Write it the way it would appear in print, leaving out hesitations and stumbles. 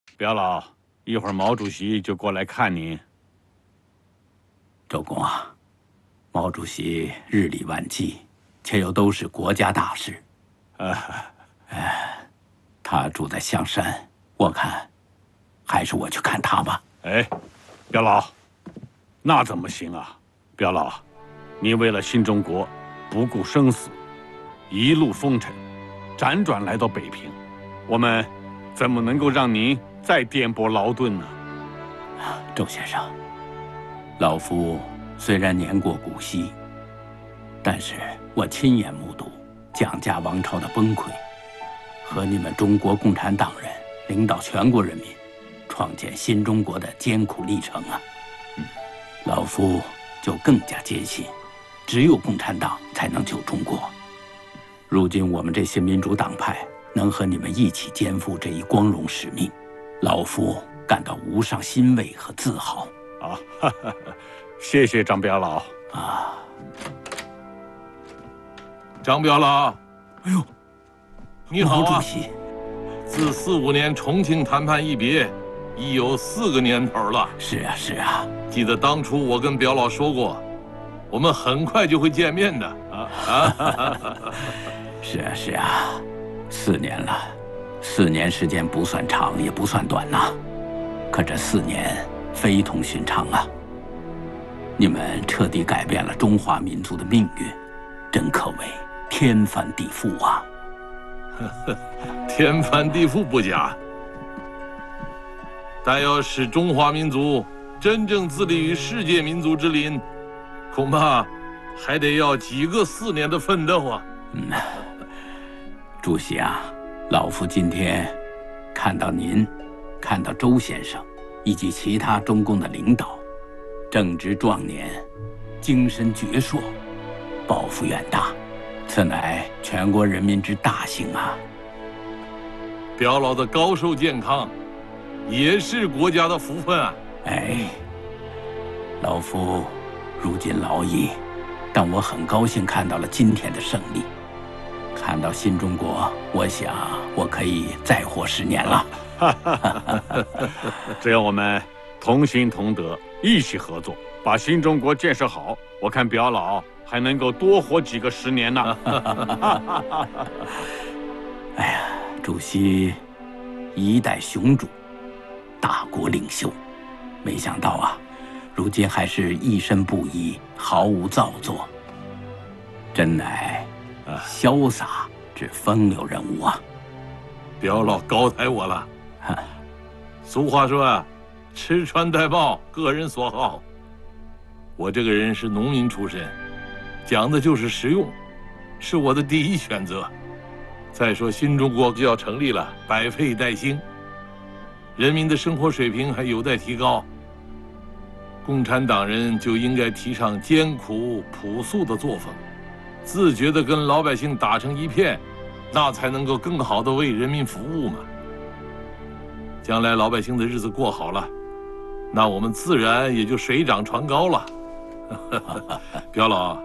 表老，一会儿毛主席就过来看您。 周公啊，毛主席日理万机，却又都是国家大事。他住在香山，我看还是我去看他吧。 哎，表老，那怎么行啊？表老，您为了新中国，不顾生死，一路风尘，辗转来到北平，我们怎么能够让您再颠簸劳顿呢？ 周先生，老夫虽然年过古稀，但是我亲眼目睹蒋家王朝的崩溃，和你们中国共产党人领导全国人民创建新中国的艰苦历程啊！老夫就更加坚信，只有共产党才能救中国。如今我们这些民主党派能和你们一起肩负这一光荣使命，老夫感到无上欣慰和自豪。 谢谢张表老啊！ 张表老， 哎呦， 你好啊！ 毛主席， 自45年重庆谈判一别，已有4个年头了。 是啊，是啊。 记得当初我跟表老说过，我们很快就会见面的啊！ 是啊，是啊，4年了，4年时间不算长，也不算短呐。可这4年非同寻常啊！你们彻底改变了中华民族的命运，真可谓天翻地覆啊！ 天翻地覆不假，但要使中华民族真正自立于世界民族之林，恐怕还得要几个4年的奋斗啊！ 主席啊，老夫今天看到您，看到周先生以及其他中共的领导，正值壮年，精神矍铄，抱负远大，此乃全国人民之大幸啊！ 表老的高寿健康，也是国家的福分啊！ 哎，老夫如今老矣，但我很高兴看到了今天的胜利。看到新中国，我想我可以再活10年了。 只要我们同心同德，一起合作，把新中国建设好，我看表老还能够多活几个10年呢。 哎呀，主席一代雄主，大国领袖，没想到啊，如今还是一身不衣，毫无造作，真乃潇洒之风流人物啊！ 表老高抬我了。俗话说啊，吃穿戴帽个人所好。我这个人是农民出身，讲的就是实用，是我的第一选择。再说新中国就要成立了，百废待兴，人民的生活水平还有待提高。共产党人就应该提倡艰苦朴素的作风，自觉地跟老百姓打成一片，那才能够更好地为人民服务嘛。将来老百姓的日子过好了，那我们自然也就水涨船高了。表老。